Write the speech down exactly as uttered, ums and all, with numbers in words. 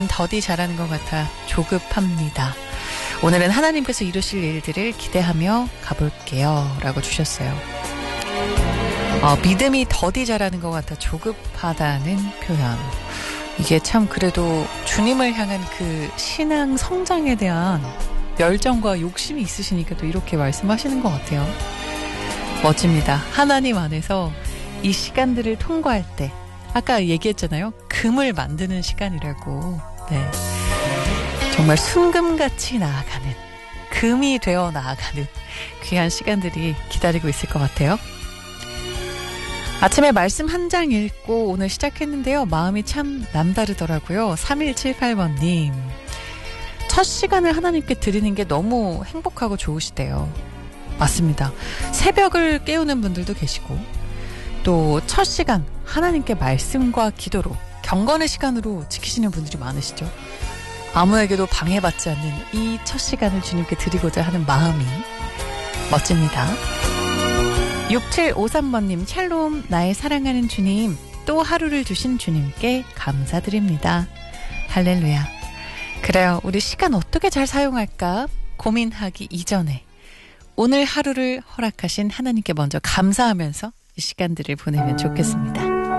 더디 잘하는 것 같아 조급합니다. 오늘은 하나님께서 이루실 일들을 기대하며 가볼게요 라고 주셨어요. 어, 믿음이 더디 잘하는 것 같아 조급하다는 표현, 이게 참 그래도 주님을 향한 그 신앙 성장에 대한 열정과 욕심이 있으시니까 또 이렇게 말씀하시는 것 같아요. 멋집니다. 하나님 안에서 이 시간들을 통과할 때, 아까 얘기했잖아요. 금을 만드는 시간이라고. 네. 정말 순금같이 나아가는, 금이 되어 나아가는 귀한 시간들이 기다리고 있을 것 같아요. 아침에 말씀 한 장 읽고 오늘 시작했는데요. 마음이 참 남다르더라고요. 삼일칠팔 번님. 첫 시간을 하나님께 드리는 게 너무 행복하고 좋으시대요. 맞습니다. 새벽을 깨우는 분들도 계시고, 또 첫 시간 하나님께 말씀과 기도로 경건의 시간으로 지키시는 분들이 많으시죠. 아무에게도 방해받지 않는 이 첫 시간을 주님께 드리고자 하는 마음이 멋집니다. 육칠오삼 번님. 샬롬, 나의 사랑하는 주님, 또 하루를 주신 주님께 감사드립니다. 할렐루야. 그래요. 우리 시간 어떻게 잘 사용할까 고민하기 이전에 오늘 하루를 허락하신 하나님께 먼저 감사하면서 이 시간들을 보내면 좋겠습니다.